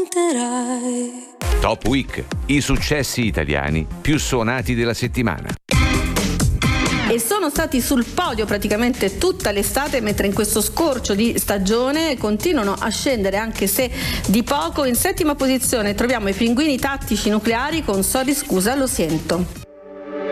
canterai. Top Week, i successi italiani più suonati della settimana. E sono stati sul podio praticamente tutta l'estate, mentre in questo scorcio di stagione continuano a scendere, anche se di poco. In settima posizione troviamo i Pinguini Tattici Nucleari con Sorry scusa lo sento.